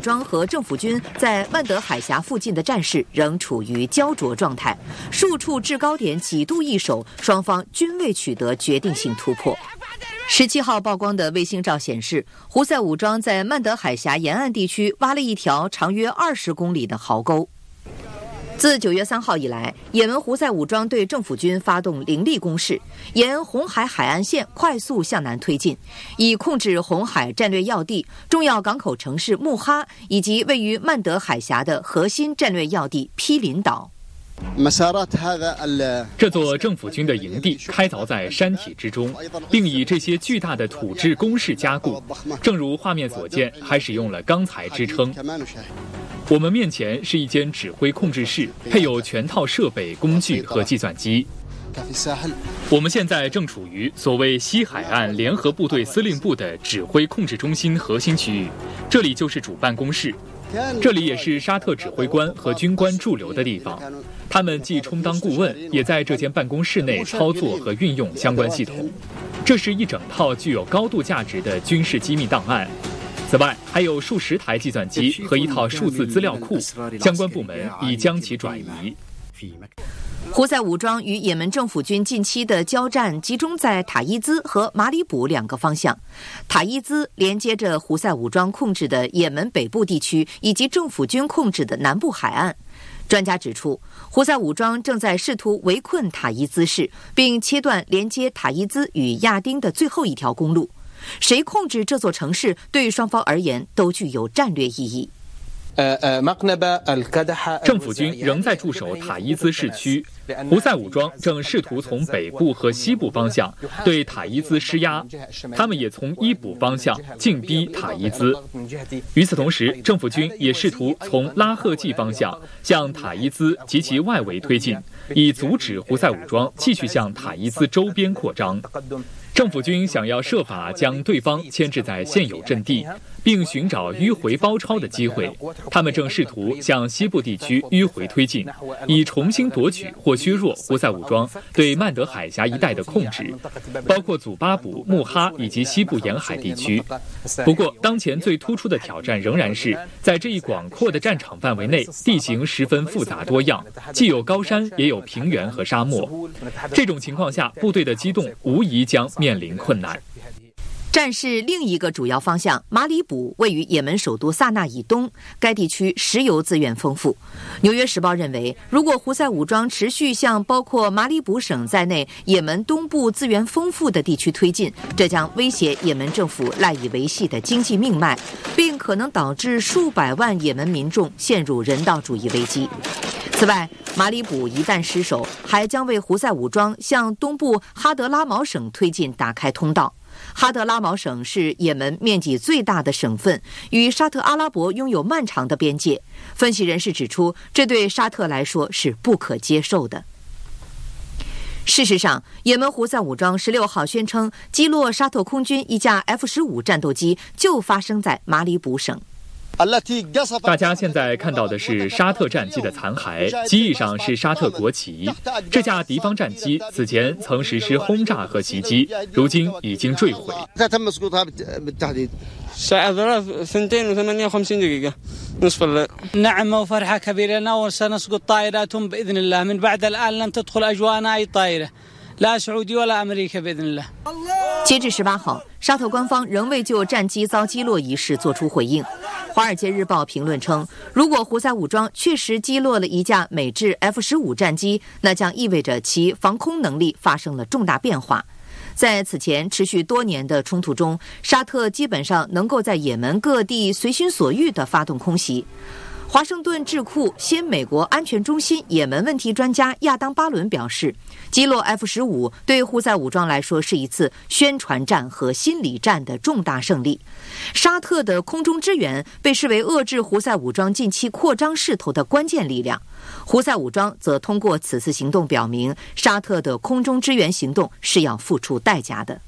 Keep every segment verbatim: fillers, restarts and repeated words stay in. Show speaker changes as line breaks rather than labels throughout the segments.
装和政府军在曼德海峡附近的战事仍处于焦灼状态，数处制高点几度易手，双方均未取得决定性突破。十七号曝光的卫星照显示，胡塞武装在曼德海峡沿岸地区挖了一条长约二十公里的壕沟。自九月三号以来，也门胡塞武装对政府军发动凌厉攻势，沿红海海岸线快速向南推进，以控制红海战略要地、重要港口城市穆哈以及位于曼德海峡的核心战略要地毗邻岛。
这座政府军的营地开凿在山体之中，并以这些巨大的土质工事加固，正如画面所见，还使用了钢材支撑。我们面前是一间指挥控制室，配有全套设备、工具和计算机。我们现在正处于所谓西海岸联合部队司令部的指挥控制中心核心区域，这里就是主办公室。这里也是沙特指挥官和军官驻留的地方，他们既充当顾问，也在这间办公室内操作和运用相关系统。这是一整套具有高度价值的军事机密档案。此外，还有数十台计算机和一套数字资料库，相关部门已将其转移。
胡塞武装与也门政府军近期的交战集中在塔伊兹和马里卜两个方向。塔伊兹连接着胡塞武装控制的也门北部地区以及政府军控制的南部海岸。专家指出，胡塞武装正在试图围困塔伊兹市，并切断连接塔伊兹与亚丁的最后一条公路。谁控制这座城市，对双方而言都具有战略意义。
政府军仍在驻守塔伊兹市区，胡塞武装正试图从北部和西部方向对塔伊兹施压，他们也从伊卜方向进逼塔伊兹。与此同时，政府军也试图从拉赫季方向向塔伊兹及其外围推进，以阻止胡塞武装继续向塔伊兹周边扩张。政府军想要设法将对方牵制在现有阵地，并寻找迂回包抄的机会。他们正试图向西部地区迂回推进，以重新夺取或削弱胡塞武装对曼德海峡一带的控制，包括祖巴卜、穆哈以及西部沿海地区。不过，当前最突出的挑战仍然是在这一广阔的战场范围内，地形十分复杂多样，既有高山，也有平原和沙漠。这种情况下，部队的机动无疑将面临困难。
战事另一个主要方向马里卜位于也门首都萨那以东，该地区石油资源丰富。纽约时报认为，如果胡塞武装持续向包括马里卜省在内也门东部资源丰富的地区推进，这将威胁也门政府赖以维系的经济命脉，并可能导致数百万也门民众陷入人道主义危机。此外，马里卜一旦失守，还将为胡塞武装向东部哈德拉毛省推进打开通道。哈德拉毛省是也门面积最大的省份，与沙特阿拉伯拥有漫长的边界。分析人士指出，这对沙特来说是不可接受的。事实上，也门胡塞武装十六号宣称，击落沙特空军一架 F 十五 战斗机就发生在马里卜省。
大家现在看到的是沙特战机的残骸，机翼上是沙特国旗。这架敌方战机此前曾实施轰炸和袭击，如今已经坠毁。
الساعة ثلاث ثنتين وثمانية وخمسين دقيقة نصف الليل. نعم وفرحة كبيرة لنا وسنسقط طائراتهم بإذن الله من بعد الآن لن تدخل أجوانا أي طائرة لا سعودي ولا أمريكا بإذن الله.
截至十八号，沙特官方仍未就战机遭击落一事作出回应。《华尔街日报》评论称，如果胡塞武装确实击落了一架美制 F 十五 战机，那将意味着其防空能力发生了重大变化。在此前持续多年的冲突中，沙特基本上能够在也门各地随心所欲地发动空袭。华盛顿智库新美国安全中心也门问题专家亚当巴伦表示，击落 F 十五 对胡塞武装来说是一次宣传战和心理战的重大胜利。沙特的空中支援被视为遏制胡塞武装近期扩张势头的关键力量。胡塞武装则通过此次行动表明，沙特的空中支援行动是要付出代价的。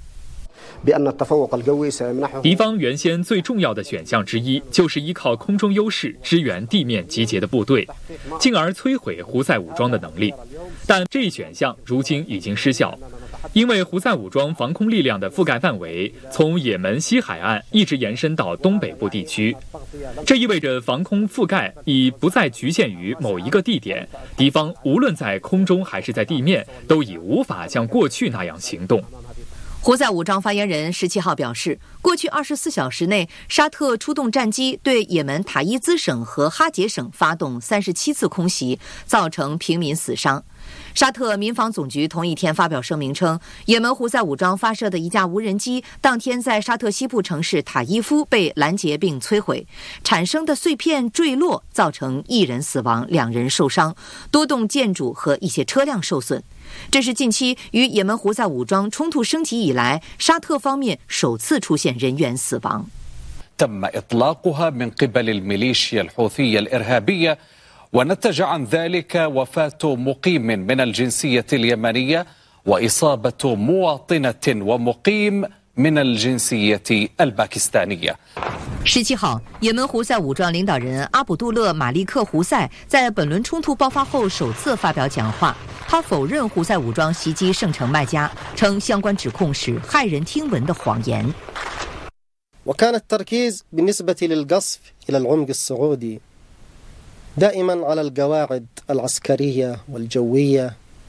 敌方原先最重要的选项之一就是依靠空中优势支援地面集结的部队，进而摧毁胡塞武装的能力，但这一选项如今已经失效。 因为胡塞武装防空力量的覆盖范围从也门西海岸一直延伸到东北部地区，这意味着防空覆盖已不再局限于某一个地点，敌方无论在空中还是在地面，都已无法像过去那样行动。
胡塞武装发言人十七号表示，过去二十四小时内，沙特出动战机对也门塔伊兹省和哈杰省发动三十七次空袭，造成平民死伤。沙特民防总局同一天发表声明称，也门胡塞武装发射的一架无人机当天在沙特西部城市塔伊夫被拦截并摧毁，产生的碎片坠落造成一人死亡，两人受伤，多栋建筑和一些车辆受损。这是近期与也门胡塞武装冲突升级以来，沙特方面首次出现人员死亡。
تم إطلاقها من قبل الميليشيا الحوثية الإرهابية ونتج عن ذلك وفاة مقيم من الجنسية اليمنية وإصابة مواطنة ومقيم من الجنسية الباكستانية。
十七号，也门胡塞武装领导人阿卜杜勒·马利克·胡塞在本轮冲突爆发后首次发表讲话，他否认胡塞武装袭击圣城麦加，称相关指控是骇人听闻的谎言。
وكان التركيز بالنسبة للقصف إلى العمق السعودي دائما على القواعد العسكرية والجوية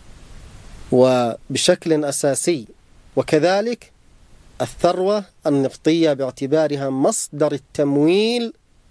وبشكل أساسي وكذلك الثروة النفطية باعتبارها مصدر التمويل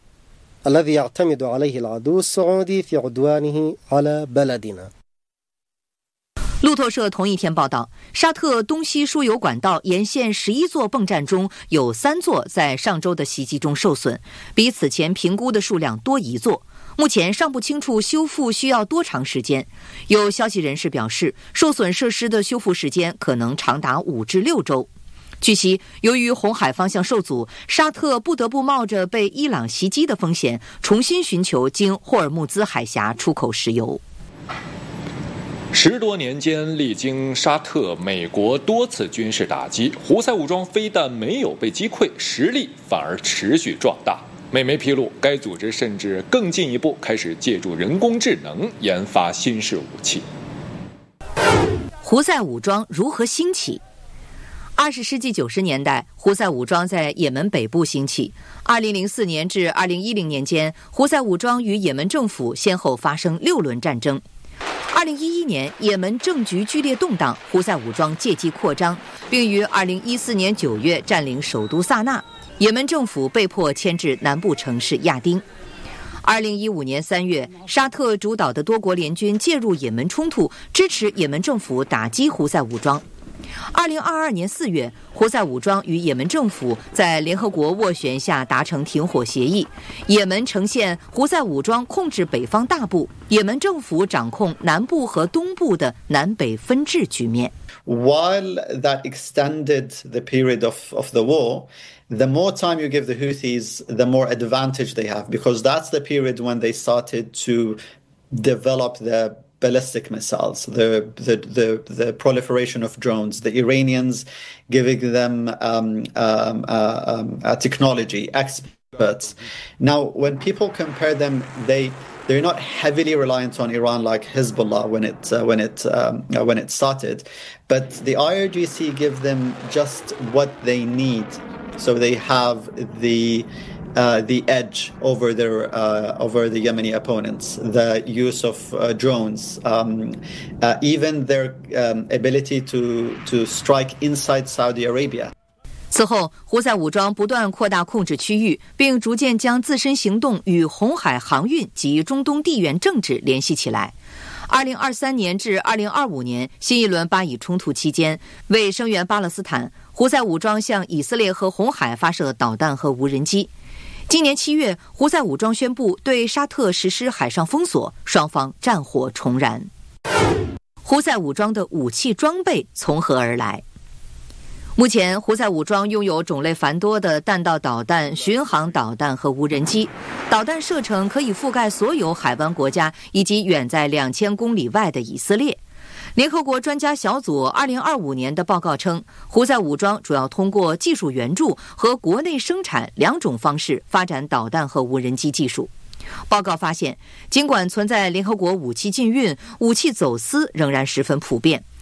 الذي يعتمد عليه العدو السعودي في عدوانه على بلدنا。
路透社同一天报道，沙特东西输油管道沿线十一座泵站中有三座在上周的袭击中受损，比此前评估的数量多一座。目前尚不清楚修复需要多长时间。有消息人士表示，受损设施的修复时间可能长达五至六周。据悉，由于红海方向受阻，沙特不得不冒着被伊朗袭击的风险，重新寻求经霍尔木兹海峡出口石油。
十多年间，历经沙特、美国多次军事打击，胡塞武装非但没有被击溃，实力反而持续壮大。美媒披露，该组织甚至更进一步开始借助人工智能研发新式武器。
胡塞武装如何兴起？二十世纪九十年代，胡塞武装在也门北部兴起。二零零四年至二零一零年间，胡塞武装与也门政府先后发生六轮战争。二零一一年，也门政局剧烈动荡，胡塞武装借机扩张，并于二零一四年九月占领首都萨那，也门政府被迫迁至南部城市亚丁。二零一五年三月，沙特主导的多国联军介入也门冲突，支持也门政府打击胡塞武装。二零二二年四月，胡塞武装与也门政府在联合国斡旋下达成停火协议，也门呈现胡塞武装控制北方大部，也门政府掌控南部和东部的南北分治局面。
While that extended the period of, of the war, the more time you give the Houthis, the more advantage they have, because that's the period when they started to develop the ballistic missiles, the, the, the, the proliferation of drones, the Iranians giving them um, um, uh, um, uh, technology, experts. Now, when people compare them, they they're not heavily reliant on Iran like Hezbollah when it uh, when it um, uh, when it started, but the I R G C give them just what they need, so they have the uh, the edge over their uh, over the Yemeni opponents. The use of uh, drones, um, uh, even their um, ability to to strike inside Saudi Arabia.
此后，胡塞武装不断扩大控制区域，并逐渐将自身行动与红海航运及中东地缘政治联系起来。二零二三年至二零二五年新一轮巴以冲突期间，为声援巴勒斯坦，胡塞武装向以色列和红海发射导弹和无人机。今年七月，胡塞武装宣布对沙特实施海上封锁，双方战火重燃。胡塞武装的武器装备从何而来？目前，胡塞武装拥有种类繁多的弹道导弹、巡航导弹和无人机，导弹射程可以覆盖所有海湾国家以及远在两千公里外的以色列。联合国专家小组二零二五年的报告称，胡塞武装主要通过技术援助和国内生产两种方式发展导弹和无人机技术。报告发现，尽管存在联合国武器禁运、武器走私仍然十分普遍，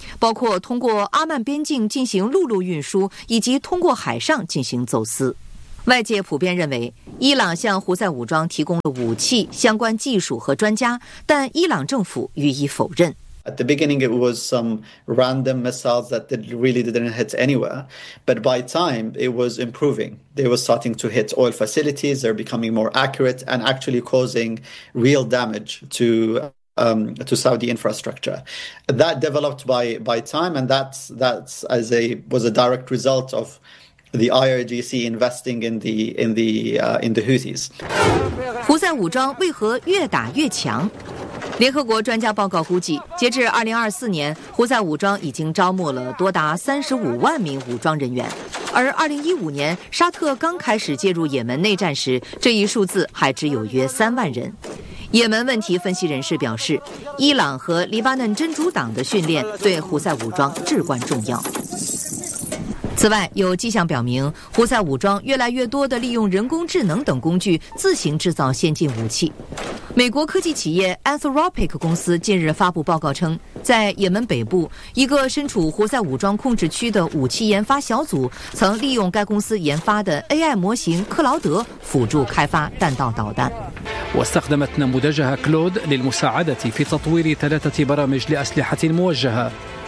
包括通过阿曼边境进行陆路运输，以及通过海上进行走私。外界普遍认为，伊朗向胡塞武装提供了武器、相关技术和专家，但伊朗政府予以否认。
At the beginning, it was some random missiles that did, really didn't hit anywhere. But by time, it was improving. They were starting to hit oil facilities. They're becoming more accurate and actually causing real damage to um, to Saudi infrastructure. That developed by by time, and that's that's as a was a direct result of the I R G C investing in the in the uh, in the Houthis.
胡塞武装为何越打越强？联合国专家报告估计，截至二零二四年，胡塞武装已经招募了多达三十五万名武装人员，而二零一五年沙特刚开始介入也门内战时，这一数字还只有约三万人。也门问题分析人士表示，伊朗和黎巴嫩真主党的训练对胡塞武装至关重要。此外，有迹象表明，胡塞武装越来越多地利用人工智能等工具自行制造先进武器。美国科技企业 Anthropic 公司近日发布报告称，在也门北部一个身处胡塞武装控制区的武器研发小组曾利用该公司研发的 A I 模型克劳德辅助开发弹道导弹。
واستخدمت نموذجها كلود للمساعدة في تطوير ثلاثة برامج لأسلحة موجهة.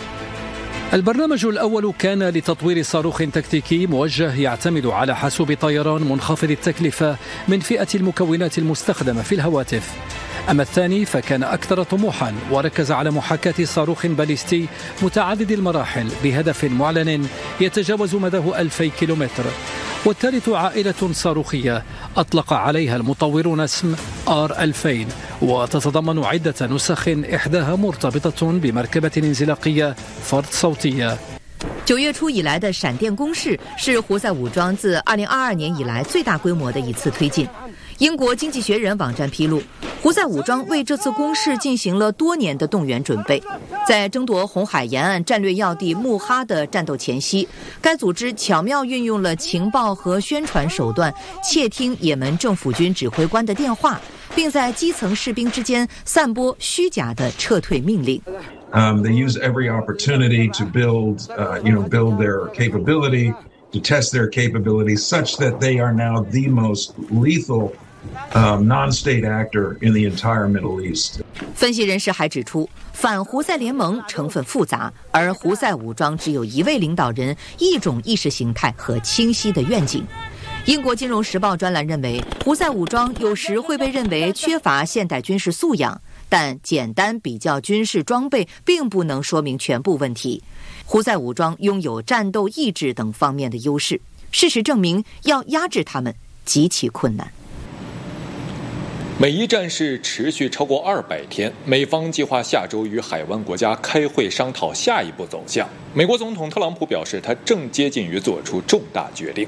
البرنامج الأول كان لتطوير صاروخ تكتيكي موجه يعتمد على حاسوب طيران منخفض التكلفة من فئة المكونات المستخدمة في الهواتف. أما الثاني فكان أكثر طموحا وركز على محاكاة صاروخ باليستي متعدد المراحل بهدف معلن يتجاوز مداه ألفي كيلومتر. والثالث عائلة صاروخية أطلق عليها المطورون اسم آر ألفين وتتضمن عدة نسخ إحداها مرتبطة بمركبة انزلاقية فرد صوتية。
九月初以来的闪电攻势是胡塞武装自二零二二年以来最大规模的一次推进。英国经济学人网站披露，胡塞武装为这次攻势进行了多年的动员准备。在争夺红海沿岸战略要地穆哈的战斗前夕，该组织巧妙运用了情报和宣传手段，窃听也门政府军指挥官的电话，并在基层士兵之间散播虚假的撤退命令。
Um, they use every opportunity to build, uh, you know, build their capability, to test their capabilities, such that they are now the most lethal um, non-state actor in the entire Middle East.
分析人士还指出，反胡塞联盟成分复杂，而胡塞武装只有一位领导人、一种意识形态和清晰的愿景。英国金融时报专栏认为，胡塞武装有时会被认为缺乏现代军事素养，但简单比较军事装备并不能说明全部问题。胡塞武装拥有战斗意志等方面的优势，事实证明要压制他们极其困难。
美伊战事持续超过二百天，美方计划下周与海湾国家开会商讨下一步走向。美国总统特朗普表示，他正接近于做出重大决定。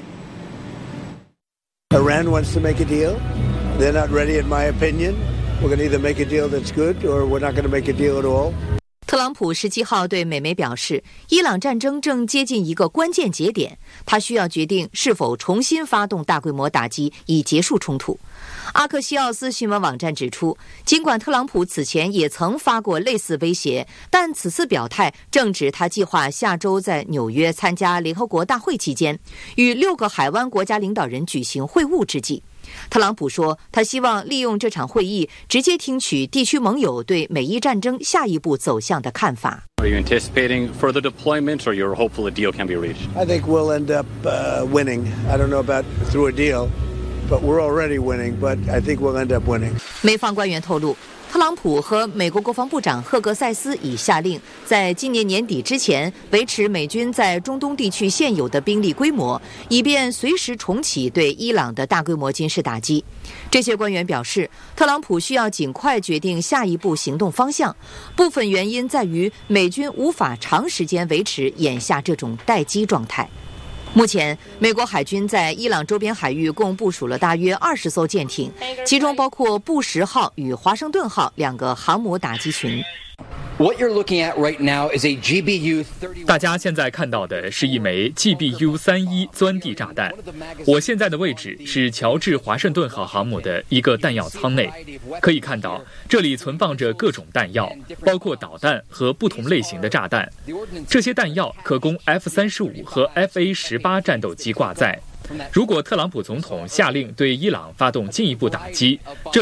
Iran wants to make a deal. They're not ready, in my opinion. We're going to either make a deal that's good, or we're not going to make a deal at all.
特朗普十七号对美媒表示，伊朗战争正接近一个关键节点，他需要决定是否重新发动大规模打击以结束冲突。阿克西奥斯新闻网站指出，尽管特朗普此前也曾发过类似威胁，但此次表态正值他计划下周在纽约参加联合国大会期间，与六个海湾国家领导人举行会晤之际。特朗普说，他希望利用这场会议直接听取地区盟友对美伊战争下一步走向的看法。
Are you anticipating further deployment, or you're hopeful a deal can be reached?
I think we'll end up uh, winning. I don't know about through a deal, but we're already winning. But I think we'll end up winning.
美方官员透露，特朗普和美国国防部长赫格塞斯已下令，在今年年底之前维持美军在中东地区现有的兵力规模，以便随时重启对伊朗的大规模军事打击。这些官员表示，特朗普需要尽快决定下一步行动方向，部分原因在于美军无法长时间维持眼下这种待机状态。目前，美国海军在伊朗周边海域共部署了大约二十艘舰艇，其中包括布什号与华盛顿号两个航母打击群。
What you're looking at right now is a G B U
大家现在看到的是一枚 G B U 三十一钻地炸弹。我现在的位置是乔治华盛顿号航母的一个弹药舱内，可以看到这里存放着各种弹药，包括导弹和不同类型的炸弹。这些弹药可供 F 三十五和 F A 十八战斗机挂载。如果特朗普总统下令对伊朗发动进一步打击，这